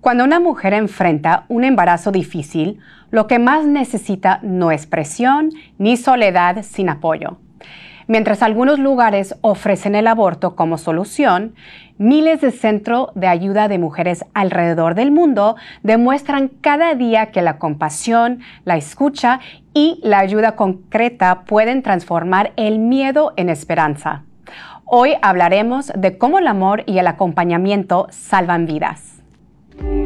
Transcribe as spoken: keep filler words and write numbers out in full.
Cuando una mujer enfrenta un embarazo difícil, lo que más necesita no es presión ni soledad sin apoyo. Mientras algunos lugares ofrecen el aborto como solución, miles de centros de ayuda de mujeres alrededor del mundo demuestran cada día que la compasión, la escucha y la ayuda concreta pueden transformar el miedo en esperanza. Hoy hablaremos de cómo el amor y el acompañamiento salvan vidas.